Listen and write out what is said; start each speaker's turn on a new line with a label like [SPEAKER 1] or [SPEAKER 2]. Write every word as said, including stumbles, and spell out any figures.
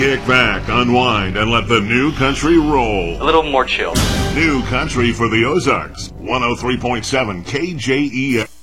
[SPEAKER 1] Kick back, unwind, and let the new country roll.
[SPEAKER 2] A little more chill.
[SPEAKER 1] New country for the Ozarks. one oh three point seven K J E F.